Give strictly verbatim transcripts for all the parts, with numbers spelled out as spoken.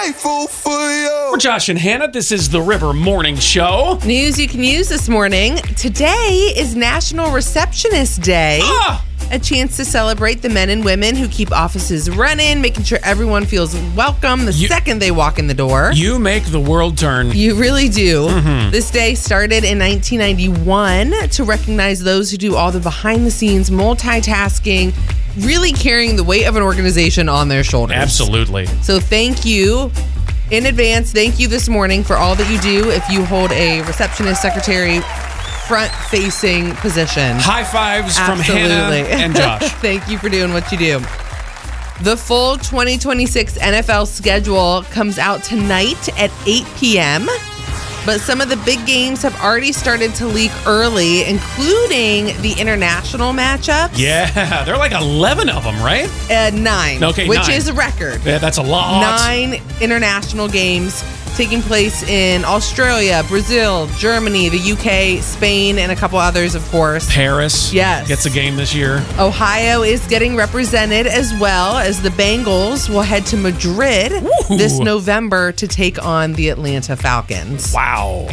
grateful for you. We're Josh and Hannah. This is the River Morning Show. News you can use this morning. Today is National Receptionist Day. Ah! A chance to celebrate the men and women who keep offices running, making sure everyone feels welcome the You- second they walk in the door. You make the world turn. You really do. Mm-hmm. This day started in nineteen ninety-one to recognize those who do all the behind-the-scenes multitasking, really carrying the weight of an organization on their shoulders. Absolutely. So thank you in advance. Thank you this morning for all that you do if you hold a receptionist, secretary, front-facing position. High fives from Absolutely. Hannah and Josh. Thank you for doing what you do. The full twenty twenty-six N F L schedule comes out tonight at eight p.m., but some of the big games have already started to leak early, including the international matchups. Yeah, there are like eleven of them, right? Uh, nine, Okay, which nine. is a record. Yeah, that's a lot. Nine international games taking place in Australia, Brazil, Germany, the U K, Spain, and a couple others, of course. Paris Yes. gets a game this year. Ohio is getting represented as well, as the Bengals will head to Madrid Woo. this November to take on the Atlanta Falcons. Wow.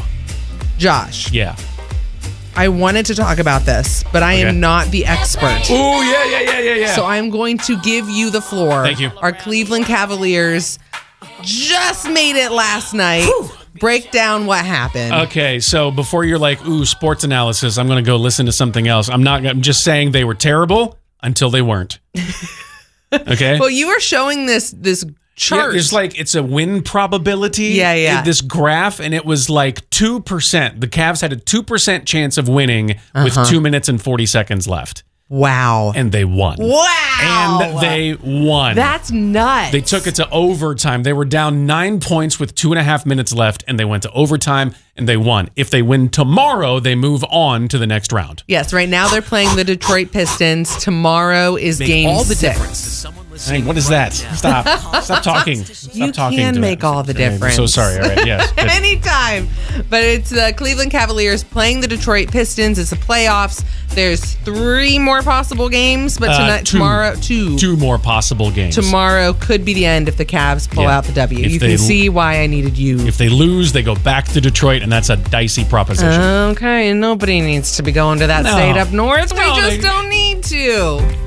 Josh, Yeah. I wanted to talk about this, but I Okay. am not the expert. Oh, yeah, yeah, yeah, yeah, yeah. So I'm going to give you the floor. Thank you. Our Cleveland Cavaliers just made it last night. Break down what happened. Okay, so before you're like, ooh, sports analysis, I'm going to go listen to something else. I'm not, I'm just saying they were terrible until they weren't. Okay? Well, you were showing this this Yeah, chart. there's like, it's a win probability. Yeah, yeah. in this graph, and it was like two percent. The Cavs had a two percent chance of winning with Uh-huh. two minutes and forty seconds left. wow. And they won. Wow. And they won. That's nuts. They took it to overtime. They were down nine points with two and a half minutes left, and they went to overtime, and they won. If they win tomorrow, they move on to the next round. Yes, right now they're playing the Detroit Pistons. Tomorrow is game all the six. difference to someone listening. Hey, what is that? Stop. Stop talking. Stop You talking. can to make it. all the Okay, I'm difference. so sorry. All right. Yes. Good. Anytime. But it's the Cleveland Cavaliers playing the Detroit Pistons. It's the playoffs. There's three more possible games, but Uh, tonight, two. tomorrow, two. Two more possible games. Tomorrow could be the end if the Cavs pull Yeah. out the W. If You they can l- see why I needed you. If they lose, they go back to Detroit, and that's a dicey proposition. Okay, nobody needs to be going to that No. state up north. We No, just they- don't need to.